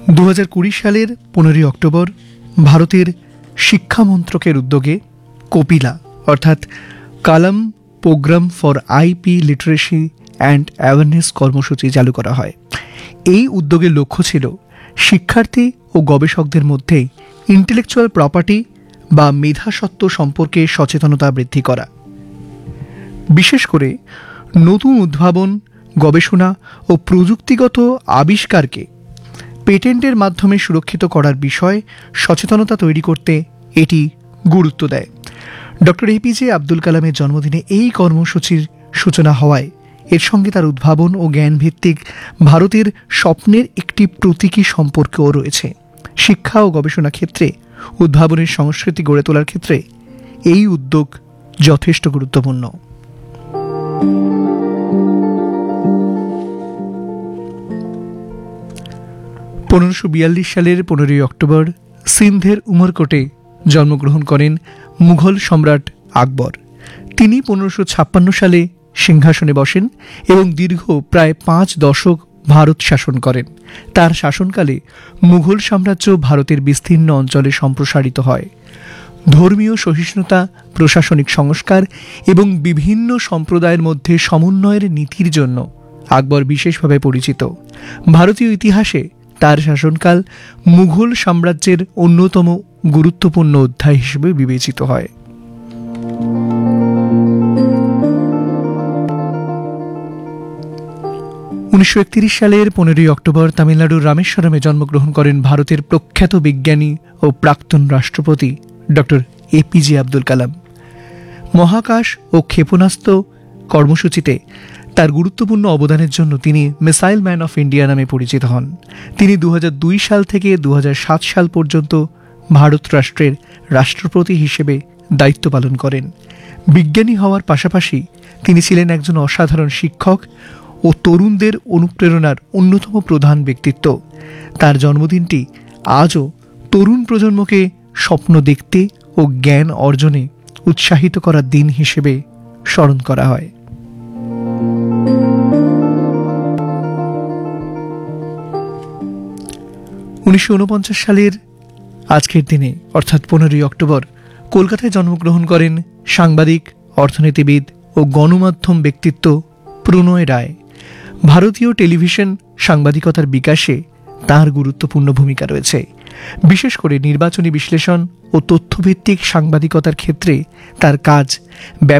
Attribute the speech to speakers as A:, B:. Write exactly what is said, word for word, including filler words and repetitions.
A: দু হাজার কুড়ি সালের পনেরোই অক্টোবর ভারতের শিক্ষা মন্ত্রকের উদ্যোগে কপিলা অর্থাৎ কালাম programme for IP literacy and awareness কর্মসূচি চালু করা হয়। এই উদ্যোগের লক্ষ্য ছিল শিক্ষার্থী ও গবেষকদের মধ্যে ইন্টেলেকচুয়াল প্রপার্টি বা মেধাস্বত্ব সম্পর্কে সচেতনতা বৃদ্ধি করা, বিশেষ করে নতুন উদ্ভাবন, গবেষণা ও প্রযুক্তিগত আবিষ্কারকে পেটেন্টের মাধ্যমে সুরক্ষিত করার বিষয়ে সচেতনতা তৈরি করতে এটি গুরুত্ব দেয়। ডক্টর এপিজে আব্দুল কালামের জন্মদিনে এই কর্মসূচির সূচনা হওয়ায় এর সঙ্গে তার উদ্ভাবন ও জ্ঞানভিত্তিক ভারতের স্বপ্নের একটি প্রতীকী সম্পর্কও রয়েছে। শিক্ষা ও গবেষণা ক্ষেত্রে উদ্ভাবনের সংস্কৃতি গড়ে তোলার ক্ষেত্রে এই উদ্যোগ যথেষ্ট গুরুত্বপূর্ণ। পনেরোশো বিয়াল্লিশ সালের পনেরোই অক্টোবর সিন্ধের উমরকোটে জন্মগ্রহণ করেন মুঘল সম্রাট আকবর। তিনি পনেরোশো ছাপ্পান্ন সালে সিংহাসনে বসেন এবং দীর্ঘ প্রায় পাঁচ দশক ভারত শাসন করেন। তার শাসনকালে মুঘল সাম্রাজ্য ভারতের বিস্তীর্ণ অঞ্চলে সম্প্রসারিত হয়। ধর্মীয় সহিষ্ণুতা, প্রশাসনিক সংস্কার এবং বিভিন্ন সম্প্রদায়ের মধ্যে সমন্বয়ের নীতির জন্য আকবর বিশেষভাবে পরিচিত। ভারতীয় ইতিহাসে তার শাসনকাল মুঘল সাম্রাজ্যের অন্যতম গুরুত্বপূর্ণ অধ্যায় হিসেবে বিবেচিত হয়। উনিশশো একত্রিশ সালের পনেরোই অক্টোবর তামিলনাড়ুর রামেশ্বরমে জন্মগ্রহণ করেন ভারতের প্রখ্যাত বিজ্ঞানী ও প্রাক্তন রাষ্ট্রপতি ডক্টর এপিজে আব্দুল কালাম। মহাকাশ ও ক্ষেপণাস্ত্র কর্মসূচিতে তার গুরুত্বপূর্ণ অবদানের জন্য তিনি মিসাইল ম্যান অফ ইন্ডিয়া নামে পরিচিত হন। তিনি দু হাজার দুই সাল থেকে দু হাজার সাত সাল পর্যন্ত ভারত রাষ্ট্রের রাষ্ট্রপতি হিসেবে দায়িত্ব পালন করেন। বিজ্ঞানী হওয়ার পাশাপাশি তিনি ছিলেন একজন অসাধারণ শিক্ষক ও তরুণদের অনুপ্রেরণার অন্যতম প্রধান ব্যক্তিত্ব। তার জন্মদিনটি আজও তরুণ প্রজন্মকে স্বপ্ন দেখতে ও জ্ঞান অর্জনে উৎসাহিত করার দিন হিসেবে স্মরণ করা হয়। উনিশশো উনপঞ্চাশ সালের আজকের দিনে অর্থাৎ পনেরোই অক্টোবর কলকাতায় জন্মগ্রহণ করেন সাংবাদিক, অর্থনীতিবিদ ও গণমাধ্যম ব্যক্তিত্ব প্রণয় রায়। ভারতীয় টেলিভিশন সাংবাদিকতার বিকাশে তার গুরুত্বপূর্ণ ভূমিকা রয়েছে। বিশেষ করে নির্বাচনী বিশ্লেষণ ও তথ্যভিত্তিক সাংবাদিকতার ক্ষেত্রে তার কাজ